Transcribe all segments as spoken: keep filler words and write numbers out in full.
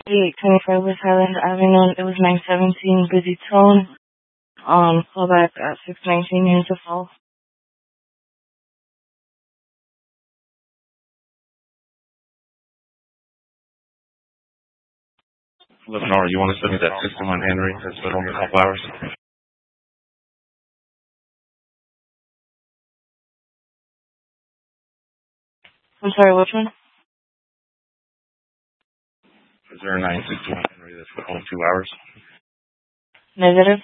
eight twenty-five West Highland Avenue. It was nine seventeen, busy tone. Um, call back at six nineteen here to fall. eleven hour, you want to send me that sixty-one Henry? That's been over a couple hours. I'm sorry, which one? Is there a nine sixty-one Henry that's been over two hours? Negative.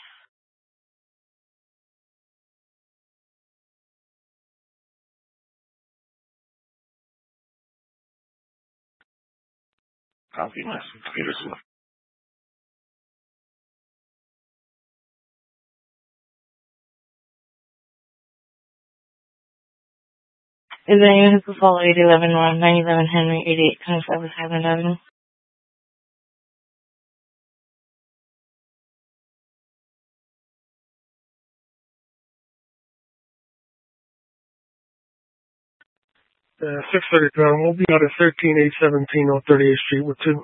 Copy. Yes. Peterson. Is there anyone who could follow eight eleven one nine eleven Henry eighty-eight twenty-five West Highland Avenue? Uh, six thirty-two, we'll be out at thirteen eight seventeen North thirty-eighth Street with two.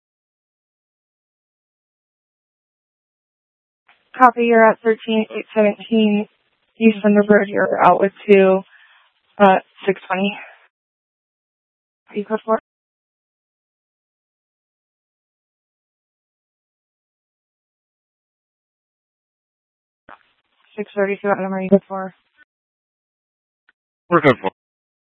Copy, you're at thirteen eight seventeen East Thunderbird. You're out with two, uh, six twenty. Are you code for? six thirty-two, Adam, are you good for? We're good for